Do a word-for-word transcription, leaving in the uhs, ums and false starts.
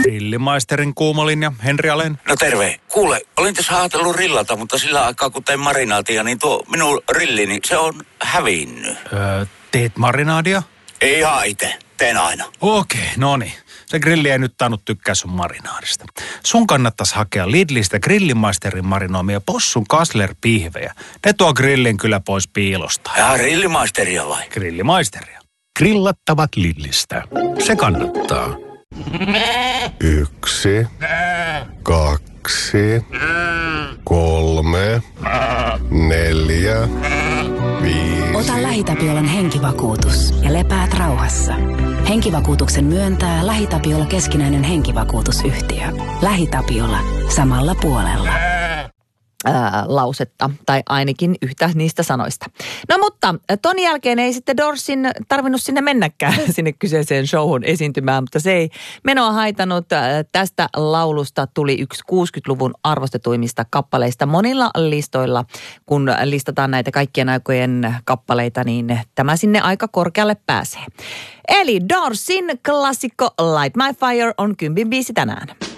Grillimaisterin kuumolinja, Henri Alén. No terve. Kuule, olin tässä ajatellut rillata, mutta sillä aikaa kun tein marinaatia, niin tuo minun rillini, se on hävinnyt. Öö, teet marinaadia? Ei ihan itse. Teen aina. Okei, no niin. Se grilli ei nyt tainnut tykkää sun marinaadista. Sun kannattaisi hakea Lidlistä Grillimaisterin marinoimia possun kaslerpihvejä. Ne tuo grillin kyllä pois piilosta. Ja grillimaisteria vai? Grillimaisteria. Grillattavat Lidlistä. Se kannattaa. Yksi, kaksi, kolme, neljä, viisi. Ota LähiTapiolan henkivakuutus ja lepäät rauhassa. Henkivakuutuksen myöntää LähiTapiola keskinäinen henkivakuutusyhtiö. LähiTapiola. Samalla puolella. Ää, lausetta, tai ainakin yhtä niistä sanoista. No mutta ton jälkeen ei sitten Doorsin tarvinnut sinne mennäkään sinne kyseiseen showhun esiintymään, mutta se ei menoa haitanut. Tästä laulusta tuli yksi kuusikymmentäluvun arvostetuimmista kappaleista monilla listoilla. Kun listataan näitä kaikkien aikojen kappaleita, niin tämä sinne aika korkealle pääsee. Eli Doorsin klassikko Light My Fire on kympin biisi tänään.